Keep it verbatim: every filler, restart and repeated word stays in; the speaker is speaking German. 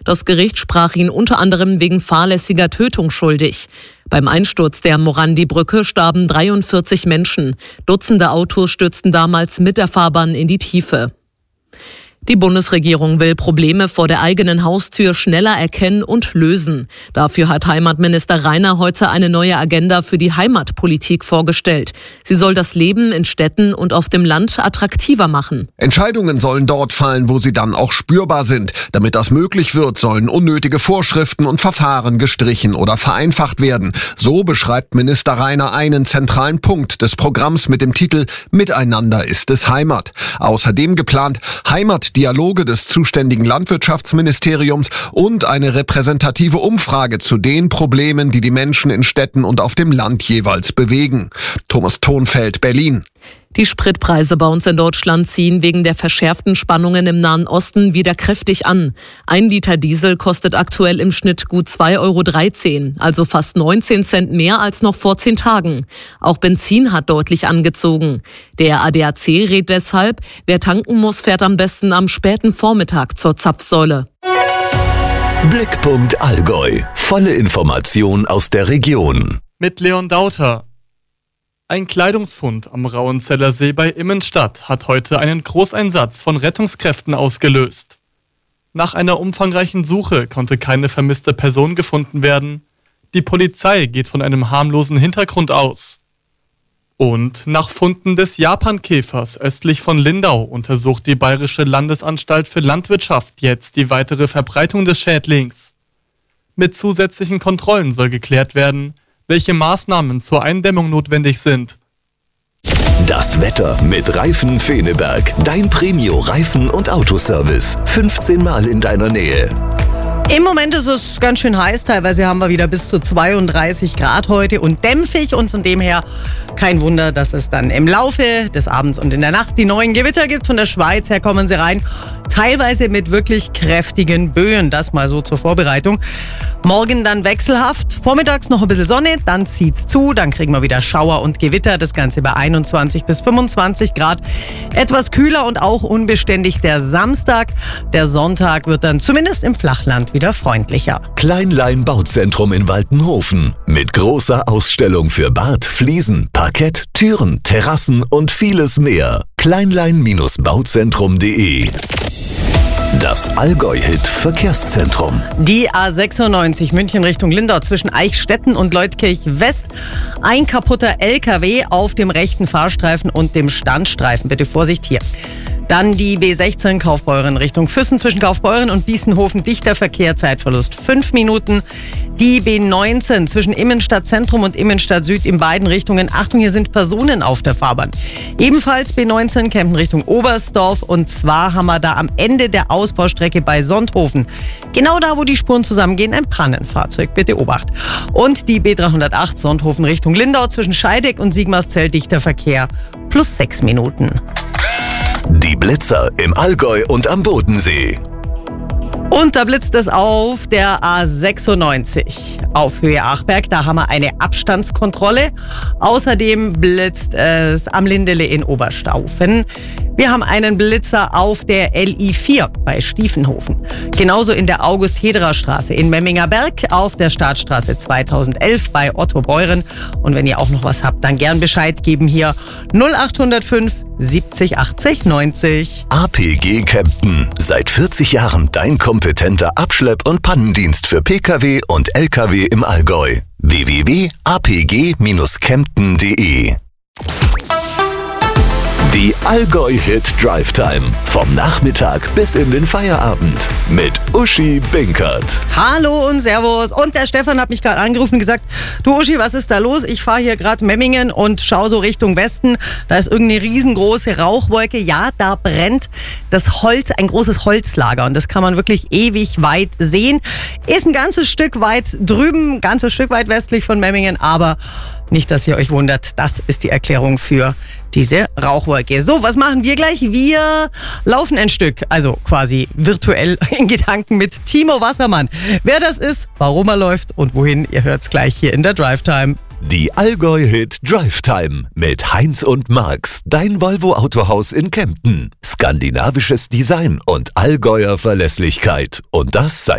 Das Gericht sprach ihn unter anderem wegen fahrlässiger Tötung schuldig. Beim Einsturz der Morandi-Brücke starben dreiundvierzig Menschen. Dutzende Autos stürzten damals mit der Fahrbahn in die Tiefe. Die Bundesregierung will Probleme vor der eigenen Haustür schneller erkennen und lösen. Dafür hat Heimatminister Rainer heute eine neue Agenda für die Heimatpolitik vorgestellt. Sie soll das Leben in Städten und auf dem Land attraktiver machen. Entscheidungen sollen dort fallen, wo sie dann auch spürbar sind. Damit das möglich wird, sollen unnötige Vorschriften und Verfahren gestrichen oder vereinfacht werden. So beschreibt Minister Rainer einen zentralen Punkt des Programms mit dem Titel Miteinander ist es Heimat. Außerdem geplant Heimat Dialoge des zuständigen Landwirtschaftsministeriums und eine repräsentative Umfrage zu den Problemen, die die Menschen in Städten und auf dem Land jeweils bewegen. Thomas Thonfeld, Berlin. Die Spritpreise bei uns in Deutschland ziehen wegen der verschärften Spannungen im Nahen Osten wieder kräftig an. Ein Liter Diesel kostet aktuell im Schnitt gut zwei Euro dreizehn, also fast neunzehn Cent mehr als noch vor zehn Tagen. Auch Benzin hat deutlich angezogen. Der A D A C rät deshalb, wer tanken muss, fährt am besten am späten Vormittag zur Zapfsäule. Blickpunkt Allgäu. Volle Information aus der Region. Mit Leon Dauter. Ein Kleidungsfund am Rauenzeller See bei Immenstadt hat heute einen Großeinsatz von Rettungskräften ausgelöst. Nach einer umfangreichen Suche konnte keine vermisste Person gefunden werden. Die Polizei geht von einem harmlosen Hintergrund aus. Und nach Funden des Japankäfers östlich von Lindau untersucht die Bayerische Landesanstalt für Landwirtschaft jetzt die weitere Verbreitung des Schädlings. Mit zusätzlichen Kontrollen soll geklärt werden, welche Maßnahmen zur Eindämmung notwendig sind. Das Wetter mit Reifen Feneberg. Dein Premio Reifen- und Autoservice. fünfzehn Mal in deiner Nähe. Im Moment ist es ganz schön heiß, teilweise haben wir wieder bis zu zweiunddreißig Grad heute und dämpfig und von dem her kein Wunder, dass es dann im Laufe des Abends und in der Nacht die neuen Gewitter gibt. Von der Schweiz her kommen sie rein, teilweise mit wirklich kräftigen Böen, das mal so zur Vorbereitung. Morgen dann wechselhaft, vormittags noch ein bisschen Sonne, dann zieht's zu, dann kriegen wir wieder Schauer und Gewitter, das Ganze bei einundzwanzig bis fünfundzwanzig Grad. Etwas kühler und auch unbeständig der Samstag. Der Sonntag wird dann zumindest im Flachland wieder freundlicher. Kleinlein Bauzentrum in Waltenhofen mit großer Ausstellung für Bad, Fliesen, Parkett, Türen, Terrassen und vieles mehr. kleinlein Bauzentrum punkt de. Das Allgäu-Hit Verkehrszentrum. Die A sechsundneunzig München Richtung Lindau zwischen Eichstätten und Leutkirch West. Ein kaputter L K W auf dem rechten Fahrstreifen und dem Standstreifen. Bitte Vorsicht hier. Dann die B sechzehn Kaufbeuren Richtung Füssen zwischen Kaufbeuren und Biesenhofen. Dichter Verkehr, Zeitverlust fünf Minuten. Die B neunzehn zwischen Immenstadt Zentrum und Immenstadt Süd in beiden Richtungen. Achtung, hier sind Personen auf der Fahrbahn. Ebenfalls B neunzehn Kempten Richtung Oberstdorf. Und zwar haben wir da am Ende der Ausbaustrecke bei Sonthofen, genau da, wo die Spuren zusammengehen, ein Pannenfahrzeug. Bitte Obacht. Und die B dreihundertacht Sonthofen Richtung Lindau zwischen Scheideck und Sigmarszell. Dichter Verkehr plus sechs Minuten. Die Blitzer im Allgäu und am Bodensee. Und da blitzt es auf der A sechsundneunzig auf Höhe Achberg. Da haben wir eine Abstandskontrolle. Außerdem blitzt es am Lindele in Oberstaufen. Wir haben einen Blitzer auf der L I vier bei Stiefenhofen. Genauso in der August-Hederer-Straße in Memminger Berg, auf der Startstraße zweitausendelf bei Otto Beuren. Und wenn ihr auch noch was habt, dann gern Bescheid geben hier null acht null fünf siebzig achtzig neunzig. A P G Kempten. Seit vierzig Jahren dein kompetenter Abschlepp- und Pannendienst für Pkw und Lkw im Allgäu. w w w punkt a p g kempten punkt de. Die Allgäu-Hit Drive Time. Vom Nachmittag bis in den Feierabend. Mit Uschi Binkert. Hallo und Servus. Und der Stefan hat mich gerade angerufen und gesagt, du Uschi, was ist da los? Ich fahre hier gerade Memmingen und schaue so Richtung Westen. Da ist irgendeine riesengroße Rauchwolke. Ja, da brennt das Holz, ein großes Holzlager. Und das kann man wirklich ewig weit sehen. Ist ein ganzes Stück weit drüben, ein ganzes Stück weit westlich von Memmingen. Aber nicht, dass ihr euch wundert, das ist die Erklärung für diese Rauchwolke. So, was machen wir gleich? Wir laufen ein Stück, also quasi virtuell in Gedanken mit Timo Wassermann. Wer das ist, warum er läuft und wohin, ihr hört's gleich hier in der Drive Time. Die Allgäu-Hit Drive Time mit Heinz und Marx, dein Volvo Autohaus in Kempten. Skandinavisches Design und Allgäuer Verlässlichkeit. Und das seit